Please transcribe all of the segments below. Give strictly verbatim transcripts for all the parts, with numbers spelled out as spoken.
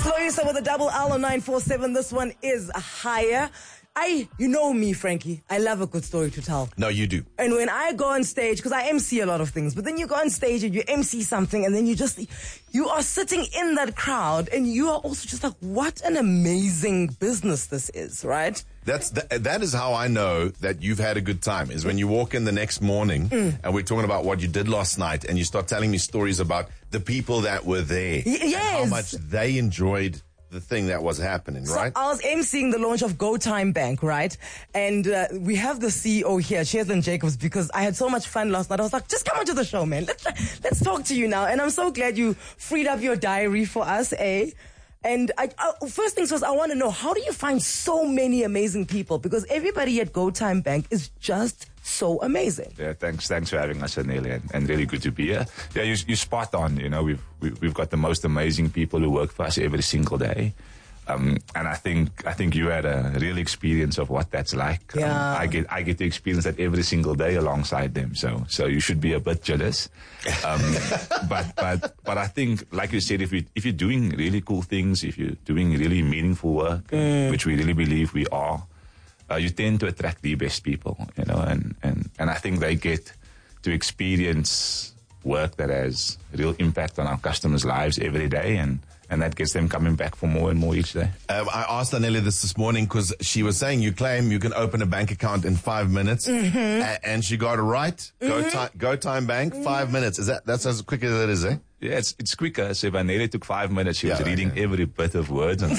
Sloisa with a double L on nine four seven. This one is higher. I, you know me, Frankie. I love a good story to tell. No, you do. And when I go on stage, because I M C a lot of things, but then you go on stage and you M C something and then you just, you are sitting in that crowd and you are also just like, what an amazing business this is, right? That's that, that is how I know that you've had a good time, is when you walk in the next morning mm. and we're talking about what you did last night and you start telling me stories about the people that were there. Y- yes. And how much they enjoyed the thing that was happening, right? So I was emceeing the launch of GoTime Bank, right? And uh, we have the C E O here, Cheslin Jacobs, because I had so much fun last night. I was like, just come onto the show, man. Let's let's talk to you now. And I'm so glad you freed up your diary for us, eh? And I, uh, first things first, I want to know, how do you find so many amazing people? Because everybody at GoTime Bank is just so amazing. Yeah, thanks. Thanks for having us, Anele, and, and really good to be here. Yeah, you, you spot on. You know, we've we've we've got the most amazing people who work for us every single day. Um, and I think I think you had a real experience of what that's like. Yeah. Um, I get I get to experience that every single day alongside them. So so you should be a bit jealous. Um, but but but I think, like you said, if you if you're doing really cool things, if you're doing really meaningful work, mm. which we really believe we are, uh, you tend to attract the best people. You know, and and and I think they get to experience work that has real impact on our customers' lives every day, and. And that gets them coming back for more and more each day. Um, I asked Anele this this morning because she was saying you claim you can open a bank account in five minutes, mm-hmm. a- and she got it right. Mm-hmm. Go, ti- go time bank, mm-hmm. five minutes. Is that that's as quick as it is, eh? Yeah, it's it's quicker. So if Anele took five minutes, she yeah, was reading okay. every bit of words on the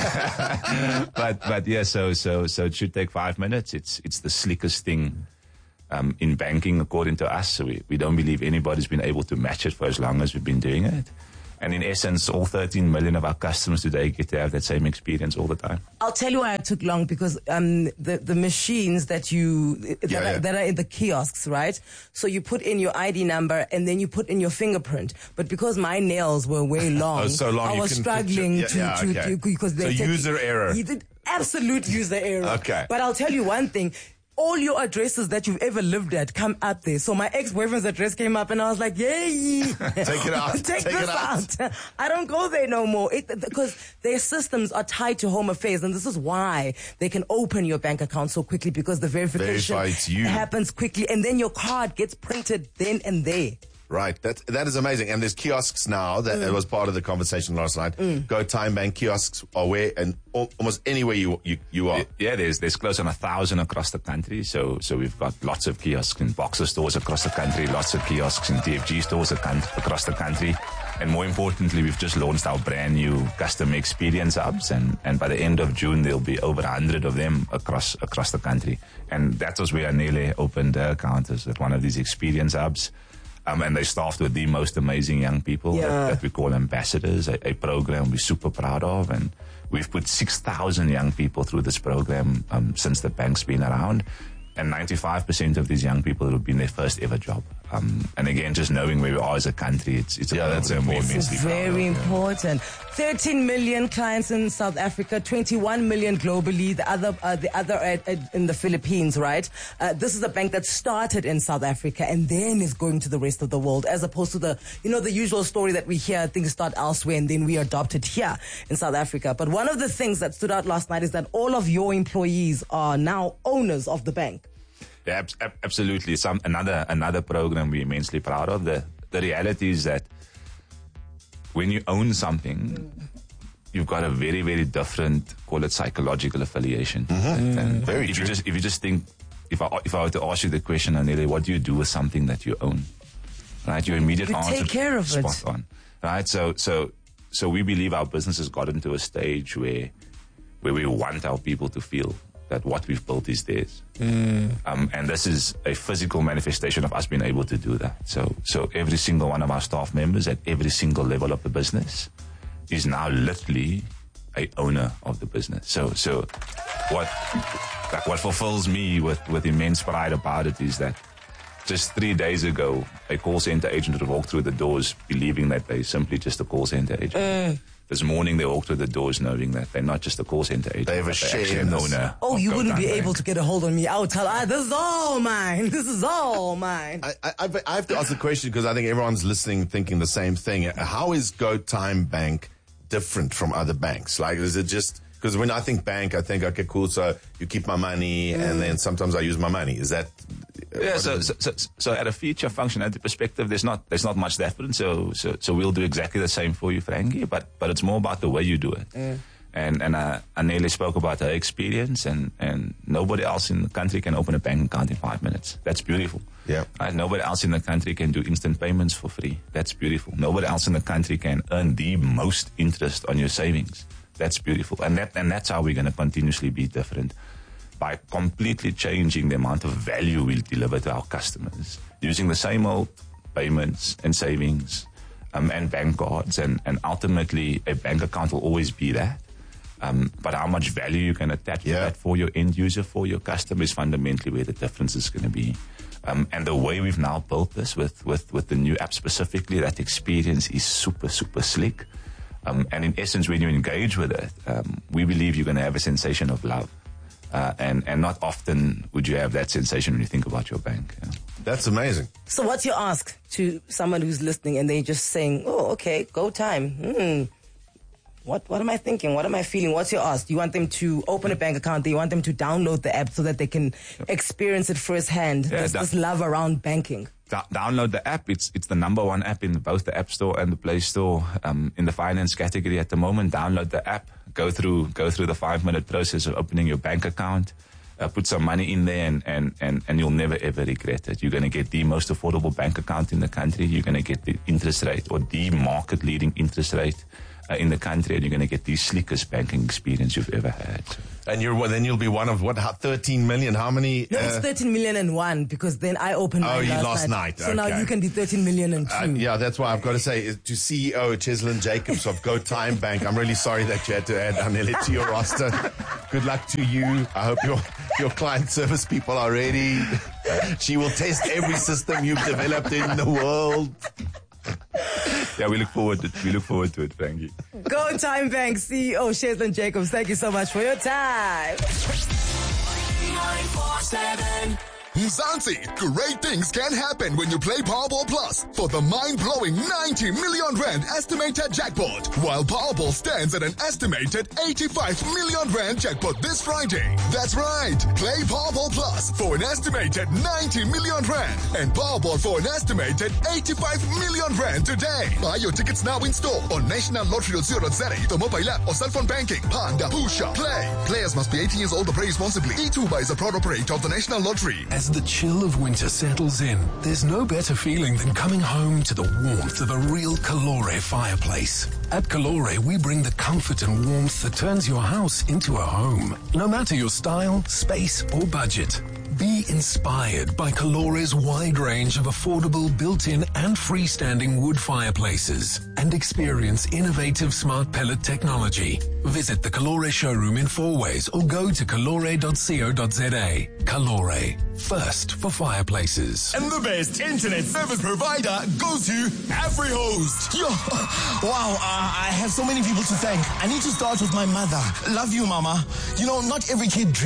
screen. but but yeah, so so so it should take five minutes. It's it's the slickest thing um, in banking, according to us. So we we don't believe anybody's been able to match it for as long as we've been doing it. And in essence, all thirteen million of our customers today get to have that same experience all the time. I'll tell you why it took long, because um, the, the machines that you that, yeah, are, yeah. that are in the kiosks, right? So you put in your I D number and then you put in your fingerprint. But because my nails were way long, oh, so long I was struggling yeah, to, yeah, to, okay. to because so user error. You did absolute user error. Okay. But I'll tell you one thing. All your addresses that you've ever lived at come up there. So my ex-boyfriend's address came up and I was like, yay! Take it out. Take, Take this it out. out. I don't go there no more. Because their systems are tied to Home Affairs, and this is why they can open your bank account so quickly, because the verification you. happens quickly and then your card gets printed then and there. Right, that that is amazing. And there's kiosks now. That, mm. that was part of the conversation last night. Mm. Go Time Bank kiosks are where and al- almost anywhere you you, you are. Yeah, there's there's close on a thousand across the country. So so we've got lots of kiosks in Boxer stores across the country, lots of kiosks in T F G stores across the country. And more importantly, we've just launched our brand new customer experience hubs, and, and by the end of June, there'll be over a hundred of them across across the country. And that was where Anele opened her account, as at one of these experience hubs. Um, and they staffed with the most amazing young people yeah. that, that we call ambassadors, a, a program we're super proud of. And we've put six thousand young people through this program um, since the bank's been around. And ninety-five percent of these young people have been their first ever job. Um, and again, just knowing where we are as a country, it's, it's yeah, a that's program we're immensely proud of. Very important. thirteen million clients in South Africa, twenty-one million globally, the other, uh, the other at, at, in the Philippines, right? Uh, this is a bank that started in South Africa and then is going to the rest of the world, as opposed to the, you know, the usual story that we hear, things start elsewhere and then we adopt it here in South Africa. But one of the things that stood out last night is that all of your employees are now owners of the bank. Yeah, ab- absolutely. Some another another program we're immensely proud of. The the reality is that when you own something, you've got a very very different, call it psychological affiliation. Mm-hmm. And very if true. you just if you just think, if I if I were to ask you the question, Anele, what do you do with something that you own? Right, your immediate You answer take care of spot it. on. Right, so so so we believe our business has gotten to a stage where where we want our people to feel that what we've built is theirs. Mm. Um, and this is a physical manifestation of us being able to do that. So, so every single one of our staff members at every single level of the business is now literally a owner of the business. So, so what, like what fulfills me with, with immense pride about it is that just three days ago, a call center agent would walk through the doors believing that they're simply just a call center agent. Mm. This morning they walked through the doors knowing that they're not just a call center agent. They have a share in this. Owner. Oh, you wouldn't be Bank. able to get a hold of me. I would tell, ah, this is all mine. This is all mine. I, I, I have to ask the question because I think everyone's listening thinking the same thing. How is Go Time Bank different from other banks? Like, is it just, because when I think bank, I think, okay, cool, so you keep my money, mm. and then sometimes I use my money. Is that... Yeah, so, so, so, so at a feature functionality perspective, there's not there's not much difference. So, so, so we'll do exactly the same for you, Frankie, but, but it's more about the way you do it. Mm. And and uh, Anele spoke about her experience, and, and nobody else in the country can open a bank account in five minutes. That's beautiful. Yeah. Right? Nobody else in the country can do instant payments for free. That's beautiful. Nobody else in the country can earn the most interest on your savings. That's beautiful. And that and that's how we're going to continuously be different, by completely changing the amount of value we deliver to our customers, using the same old payments and savings um, and bank cards, and, and ultimately a bank account will always be that. Um, but how much value you can attach yeah. to that for your end user, for your customer, is fundamentally where the difference is going to be. Um, and the way we've now built this with, with, with the new app specifically, that experience is super, super slick. Um, and in essence, when you engage with it, um, we believe you're going to have a sensation of love. Uh, and, and not often would you have that sensation when you think about your bank. Yeah. That's amazing. So what's your ask to someone who's listening and they're just saying, oh, okay, go time. Hmm. What what am I thinking? What am I feeling? What's your ask? Do you want them to open a bank account? Do you want them to download the app so that they can experience it firsthand? Yeah, this, that, this love around banking. Da- download the app. It's it's the number one app in both the App Store and the Play Store um, in the finance category at the moment. Download the app. Go through go through the five minute process of opening your bank account. Uh, put some money in there, and, and, and, and you'll never ever regret it. You're going to get the most affordable bank account in the country. You're going to get the interest rate, or the market leading interest rate Uh, in the country, and you're going to get the slickest banking experience you've ever had. And you're well, then you'll be one of what? How, thirteen million? How many? No, it's uh, thirteen million and one, because then I opened. Oh, mine you last last night. night. So okay. now you can be thirteen million and two. Uh, yeah, that's why I've got to say uh, to C E O Cheslin Jacobs of Go Time Bank, I'm really sorry that you had to add Anele to your roster. Good luck to you. I hope your your client service people are ready. She will test every system you've developed in the world. Yeah, we look forward to it. We look forward to it, Frankie. Go Time Bank C E O Cheslin Jacobs, thank you so much for your time. nine four seven Mzansi, great things can happen when you play Powerball Plus for the mind-blowing ninety million rand estimated jackpot, while Powerball stands at an estimated eighty-five million rand jackpot this Friday. That's right, play Powerball Plus for an estimated ninety million rand and Powerball for an estimated eighty-five million rand today. Buy your tickets now in store on national lottery dot co dot za, the mobile app or cell phone banking. Panda, Pusha, play. Players must be eighteen years old or play responsibly. E two B A is a proud operator of the National Lottery. As the chill of winter settles in, there's no better feeling than coming home to the warmth of a real Calore fireplace. At Calore, we bring the comfort and warmth that turns your house into a home, no matter your style, space, or budget. Be inspired by Calore's wide range of affordable built-in and freestanding wood fireplaces and experience innovative smart pellet technology. Visit the Calore showroom in Fourways or go to calore dot co dot za. Calore, first for fireplaces. And the best internet service provider goes to AfriHost. Yo, wow, uh, I have so many people to thank. I need to start with my mother. Love you, Mama. You know, not every kid dreams